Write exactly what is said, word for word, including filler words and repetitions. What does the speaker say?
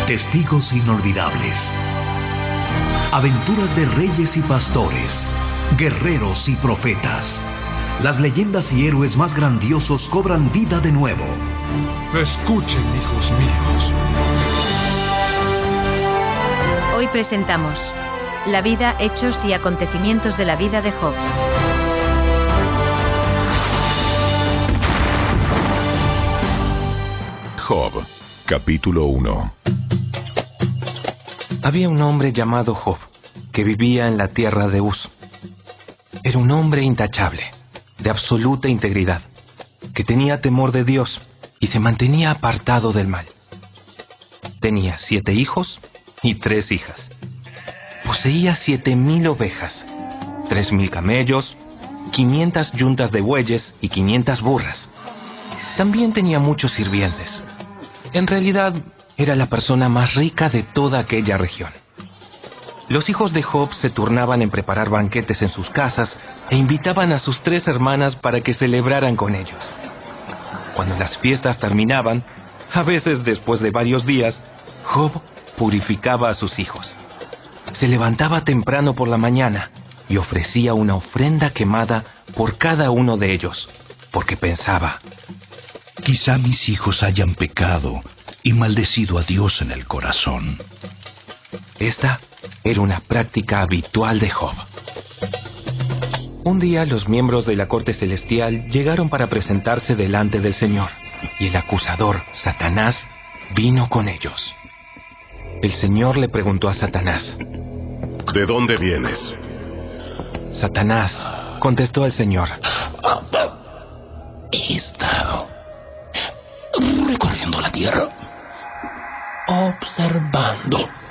Testigos inolvidables. Aventuras de reyes y pastores, guerreros y profetas. Las leyendas y héroes más grandiosos cobran vida de nuevo. Escuchen, hijos míos. Hoy presentamos la vida, hechos y acontecimientos de la vida de Job. Job, capítulo uno. Había un hombre llamado Job, que vivía en la tierra de Uz. Era un hombre intachable, de absoluta integridad, que tenía temor de Dios y se mantenía apartado del mal. Tenía siete hijos y tres hijas. Poseía siete mil ovejas, tres mil camellos, quinientas yuntas de bueyes y quinientas burras. También tenía muchos sirvientes. En realidad, era la persona más rica de toda aquella región. Los hijos de Job se turnaban en preparar banquetes en sus casas e invitaban a sus tres hermanas para que celebraran con ellos. Cuando las fiestas terminaban, a veces después de varios días, Job purificaba a sus hijos. Se levantaba temprano por la mañana y ofrecía una ofrenda quemada por cada uno de ellos, porque pensaba: quizá mis hijos hayan pecado y maldecido a Dios en el corazón. Esta era una práctica habitual de Job. Un día los miembros de la corte celestial llegaron para presentarse delante del Señor, y el acusador, Satanás, vino con ellos. El Señor le preguntó a Satanás: ¿de dónde vienes? Satanás contestó al Señor: He estado recorriendo la tierra, observando